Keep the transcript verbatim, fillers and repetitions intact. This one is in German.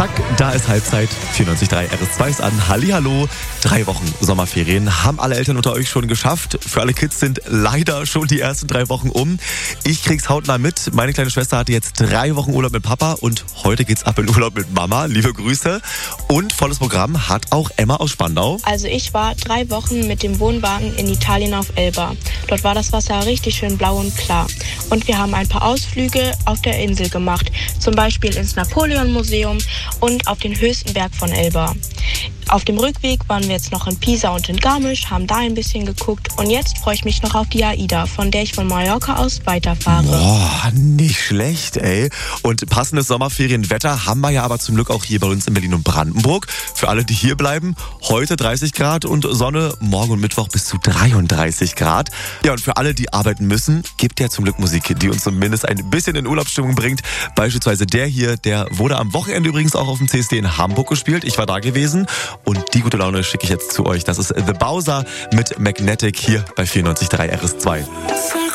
Zack, da ist Halbzeit. vierundneunzig Komma drei R S zwei ist an. Hallihallo. Drei Wochen Sommerferien haben alle Eltern unter euch schon geschafft. Für alle Kids sind leider schon die ersten drei Wochen um. Ich krieg's hautnah mit. Meine kleine Schwester hatte jetzt drei Wochen Urlaub mit Papa und heute geht's ab in Urlaub mit Mama. Liebe Grüße. Und volles Programm hat auch Emma aus Spandau. Also ich war drei Wochen mit dem Wohnwagen in Italien auf Elba. Dort war das Wasser richtig schön blau und klar. Und wir haben ein paar Ausflüge auf der Insel gemacht. Zum Beispiel ins Napoleon-Museum und auf den höchsten Berg von Elba. Auf dem Rückweg waren wir jetzt noch in Pisa und in Garmisch, haben da ein bisschen geguckt. Und jetzt freue ich mich noch auf die AIDA, von der ich von Mallorca aus weiterfahre. Boah, nicht schlecht, ey. Und passendes Sommerferienwetter haben wir ja aber zum Glück auch hier bei uns in Berlin und Brandenburg. Für alle, die hier bleiben, heute dreißig Grad und Sonne, morgen und Mittwoch bis zu dreiunddreißig Grad. Ja, und für alle, die arbeiten müssen, gibt ja zum Glück Musik, die uns zumindest ein bisschen in Urlaubsstimmung bringt. Beispielsweise der hier, der wurde am Wochenende übrigens auch auf dem C S D in Hamburg gespielt. Ich war da gewesen. Und die gute Laune schicke ich jetzt zu euch. Das ist The Bowser mit Magnetic hier bei vierundneunzig Komma drei R S zwei.